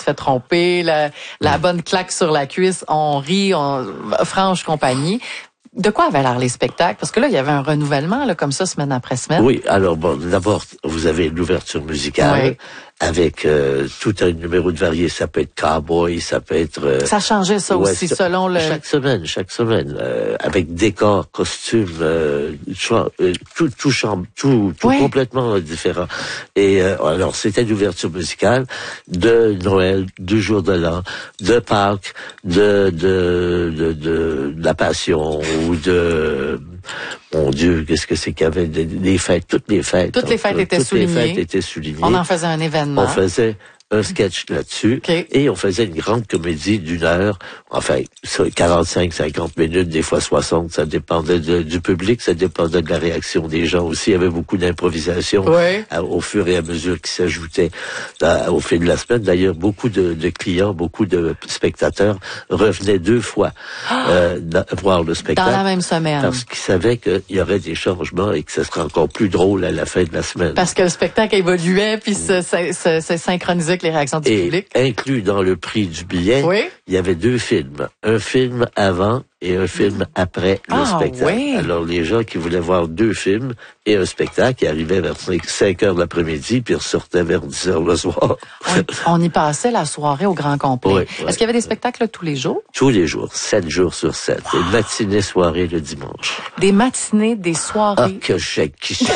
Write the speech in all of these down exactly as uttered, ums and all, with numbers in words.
fait tromper, la, la bonne claque sur la cuisse, on rit, on, franche compagnie. De quoi avaient l'air les spectacles? Parce que là, il y avait un renouvellement, là, comme ça, semaine après semaine. Oui, alors bon, d'abord, vous avez l'ouverture musicale. Oui. Avec euh, tout un numéro de variés, ça peut être cowboy, ça peut être... Euh, ça changeait ça ouest, aussi, selon le... Chaque semaine, chaque semaine, euh, avec décor, costumes, euh, euh, tout, tout, chambre, tout, tout oui. complètement différent. Et euh, alors, c'était l'ouverture musicale de Noël, du jour de l'an, de Pâques, de de, de, de, de la Passion, ou de... Mon Dieu, qu'est-ce que c'est qu'il y avait des, des fêtes, toutes les fêtes. Toutes les fêtes donc, étaient toutes soulignées. Les fêtes étaient soulignées. On en faisait un événement. On faisait un sketch là-dessus. Okay. Et on faisait une grande comédie d'une heure. Enfin, quarante-cinq, cinquante minutes, des fois soixante. Ça dépendait de, du public, ça dépendait de la réaction des gens aussi. Il y avait beaucoup d'improvisation oui. à, au fur et à mesure qui s'ajoutaient au fil de la semaine. D'ailleurs, beaucoup de, de clients, beaucoup de spectateurs revenaient deux fois euh, voir le spectacle. Dans la même semaine. Parce qu'ils savaient qu'il y aurait des changements et que ce serait encore plus drôle à la fin de la semaine. Parce que le spectacle évoluait puis se, se, se, se synchronisait avec les réactions du et public. Inclus dans le prix du billet, oui. il y avait deux films. Un film avant et un film après le ah, spectacle. Oui. Alors, les gens qui voulaient voir deux films et un spectacle, ils arrivaient vers cinq heures de l'après-midi, puis ils ressortaient vers dix heures le soir. On, on y passait la soirée au grand complet. Oui, Est-ce oui, qu'il y avait des spectacles là, tous les jours? Tous les jours, sept jours sur sept. Wow. Et matinée, soirée le dimanche. Des matinées, des soirées. Ah, que je qui Je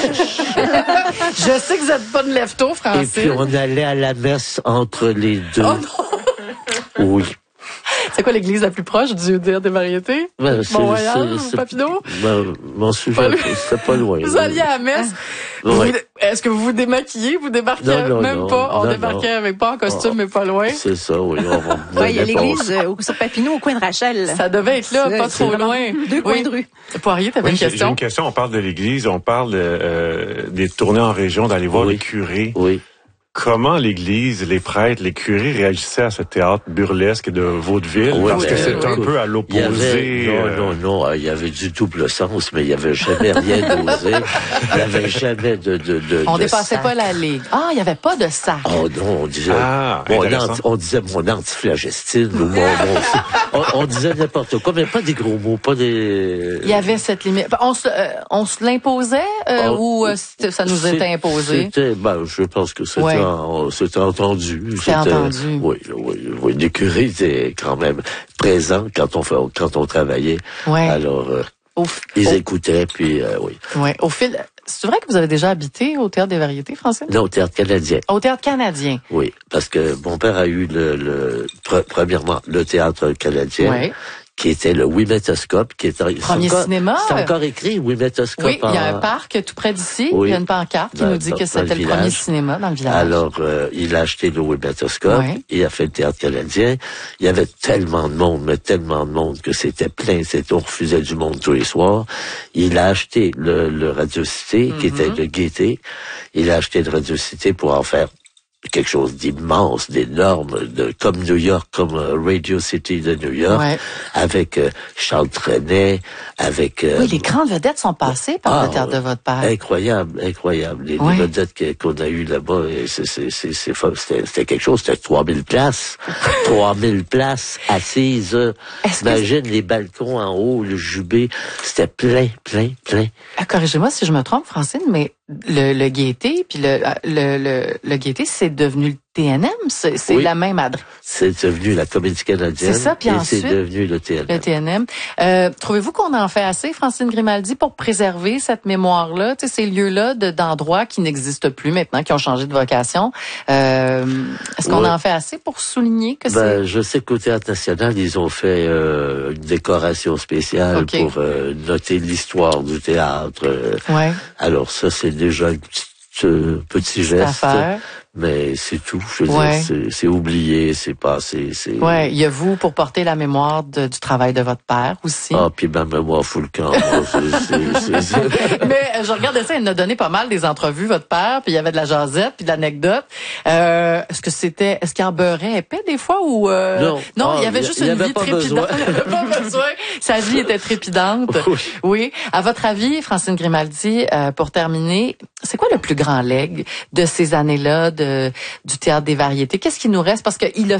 sais que vous n'êtes pas de lève-tôt, Francine. Et puis, on allait à la messe entre les deux. Oh non! Oui. C'est quoi l'église la plus proche du Théâtre des Variétés? Ben, Mont-Royal, Papineau? Ben, m'en souviens, c'est pas loin. Vous alliez à la messe? Oui. Est-ce que vous vous démaquillez? Vous débarquez non, non, même non, pas? On non, débarquait non. avec pas en costume, oh, mais pas loin. C'est ça, oui. Oui, il y a l'église euh, sur Papineau, au coin de Rachel. Ça devait être là, pas trop loin. Deux coins oui. de rue. Poirier, t'avais oui, une question? J'ai une question. On parle de l'église, on parle euh, des tournées en région, d'aller voir oui. les curés. Oui. Comment l'Église, les prêtres, les curés réagissaient à ce théâtre burlesque de Vaudeville? Oui, parce que c'est euh, un peu à l'opposé. Non, euh... non, non. Il y avait du double sens, mais il y avait jamais rien d'osé. Il y avait jamais de, de, de On de dépassait sac. pas la ligue. Ah, il y avait pas de sac. Oh non, on disait, ah, mon anti, on disait mon antiflagestine ou mon, mon on, on disait n'importe quoi, mais pas des gros mots, pas des. Il y avait cette limite. On se, euh, on se l'imposait euh, oh, ou euh, ça nous était imposé? C'était, ben, je pense que c'était, ouais. en, c'était entendu. C'était entendu. Oui, oui, oui. Les curés étaient quand même présents quand on fait, quand on travaillait. Ouais. Alors, euh, au, ils au, écoutaient, puis euh, oui. Ouais. Au fil. C'est vrai que vous avez déjà habité au Théâtre des Variétés, Francine? Non, au Théâtre canadien. Au Théâtre canadien. Oui, parce que mon père a eu le, le pre, premièrement le Théâtre canadien. Ouais. Qui était le Wimetoscope, qui était premier encore, cinéma. C'est encore écrit Wimetoscope. Oui, il y a en... un parc tout près d'ici. Oui. Il y a une pancarte qui dans, nous dit dans, que c'était le, le premier cinéma dans le village. Alors, euh, il a acheté le Wimetoscope. Ouais. Il a fait le Théâtre canadien. Il y avait tellement de monde, mais tellement de monde que c'était plein. C'était, on refusait du monde tous les soirs. Il a acheté le, le Radio Cité, mm-hmm. qui était de Gaîté. Il a acheté le Radio Cité pour en faire quelque chose d'immense, d'énorme, de comme New York, comme euh, Radio City de New York, ouais. avec euh, Charles Trenet, avec... Euh, oui, les grandes vedettes sont passées par ah, le théâtre de votre père. Incroyable, incroyable. Les, ouais. les vedettes que, qu'on a eues là-bas, c'est, c'est, c'est, c'est, c'était, c'était quelque chose, c'était trois mille places. trois mille places assises. Imagine que... les balcons en haut, le jubé, c'était plein, plein, plein. Ah, corrigez-moi si je me trompe, Francine, mais le, le Gaîté, puis le, le, le, le Gaîté, c'est devenu le T N M, c'est, c'est oui. la même adresse. C'est devenu la Comédie canadienne. C'est ça, puis et ensuite, c'est devenu le T N M. Le T N M. Euh, trouvez-vous qu'on en fait assez, Francine Grimaldi, pour préserver cette mémoire-là, tu sais, ces lieux-là de, d'endroits qui n'existent plus maintenant, qui ont changé de vocation? Euh, est-ce qu'on ouais. en fait assez pour souligner que ben, c'est... Je sais qu'au Théâtre national, ils ont fait euh, une décoration spéciale okay. pour euh, noter l'histoire du théâtre. Euh, ouais. Alors ça, c'est déjà un petit, euh, petit geste. Affaire. Mais c'est tout. Je veux ouais. dire, c'est, c'est oublié, c'est passé. C'est... Ouais, il y a vous pour porter la mémoire de, du travail de votre père aussi. Ah, puis ma mémoire fout le camp. c'est, c'est, c'est... Mais je regardais ça, il nous a donné pas mal des entrevues, votre père, puis il y avait de la jasette, puis de l'anecdote. Euh, est-ce que c'était, est-ce qu'il en beurrait épais des fois ou euh... non, non, ah, il y avait juste il une vie trépidante. Il avait pas besoin. Sa vie était trépidante. Oui. oui. À votre avis, Francine Grimaldi, euh, pour terminer, c'est quoi le plus grand legs de ces années-là? De, du Théâtre des Variétés. Qu'est-ce qui nous reste? Parce qu'il a